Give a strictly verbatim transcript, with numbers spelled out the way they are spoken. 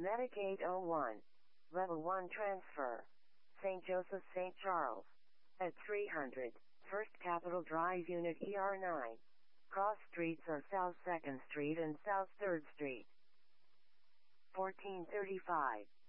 Medicaid oh one. Level one transfer. Saint Joseph Saint Charles. At three hundred, First Capitol Drive Unit E R nine. Cross streets are South second Street and South third Street. fourteen thirty-five.